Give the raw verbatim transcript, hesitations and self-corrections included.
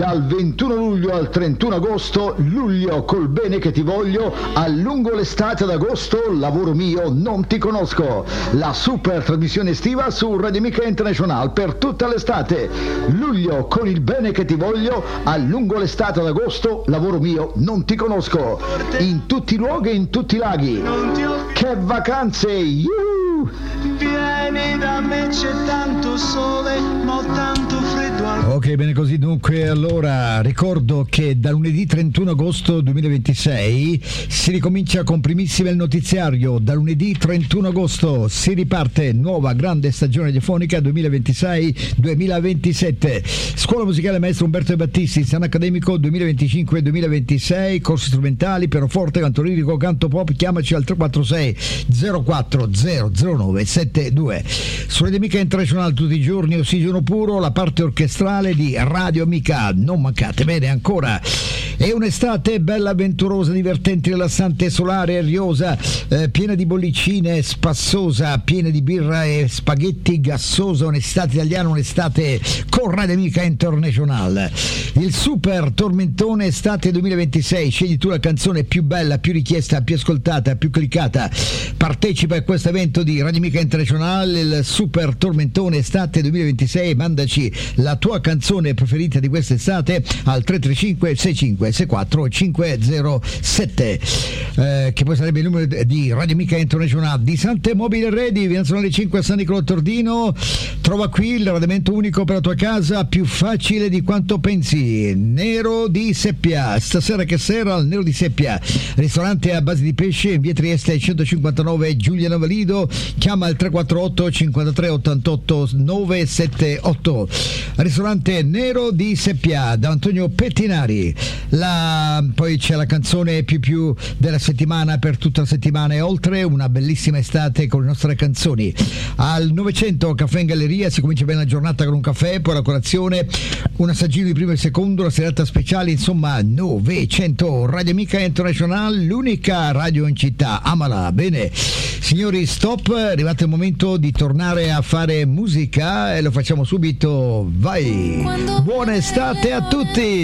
Dal ventuno luglio al trentuno agosto, luglio col bene che ti voglio, a lungo l'estate ad agosto, lavoro mio, non ti conosco. La super trasmissione estiva su Radio Amica International per tutta l'estate. Luglio con il bene che ti voglio, a lungo l'estate ad agosto, lavoro mio, non ti conosco. In tutti i luoghi e in tutti i laghi. Che vacanze! Yuhu! Vieni da me, c'è tanto sole, ma ho tanto freddo al... Ok, bene così. Dunque, allora ricordo che da lunedì trentuno agosto duemilaventisei si ricomincia con primissima il notiziario. Da lunedì trentuno agosto si riparte nuova grande stagione radiofonica duemilaventisei duemilaventisette. Scuola musicale maestro Umberto De Battisti, anno accademico duemilaventicinque duemilaventisei, corsi strumentali, pianoforte, canto lirico, canto pop. Chiamaci al tre quattro sei zero quattro zero zero nove sette due. Su Radio Amica International tutti i giorni ossigeno puro, la parte orchestrale di Radio Amica, non mancate. Bene, ancora è un'estate bella, avventurosa, divertente, rilassante, solare, ariosa, eh, piena di bollicine, spassosa, piena di birra e spaghetti, gassosa, un'estate italiana, un'estate con Radio Amica International. Il super tormentone estate duemilaventisei, scegli tu la canzone più bella, più richiesta, più ascoltata, più cliccata. Partecipa a questo evento di Radio Amica International, il super tormentone estate duemilaventisei, mandaci la tua canzone preferita di quest'estate al tre tre cinque sei cinque sei quattro cinque zero sette, eh, che poi sarebbe il numero di Radio Amica International di Sante Mobile Ready, via Nazionale cinque a San Nicolò Tordino. Trova qui il raddamento unico per la tua casa, più facile di quanto pensi. Nero di Seppia, stasera che sera al Nero di Seppia, ristorante a base di pesce in via Trieste centocinquantanove Giuliano Valido. Chiama il tre quattro otto cinquantatré ottantotto nove sette otto. Ristorante Nero di Seppia da Antonio Pettinari. La, poi c'è la canzone più più della settimana per tutta la settimana e oltre, una bellissima estate con le nostre canzoni. Al novecento Caffè in Galleria si comincia bene la giornata con un caffè, poi la colazione, un assaggino di primo e secondo, la serata speciale, insomma novecento. Radio Amica International, l'unica radio in città, amala. Bene signori, stop, è arrivato il momento di tornare a fare musica e lo facciamo subito. Vai, buona estate a tutti.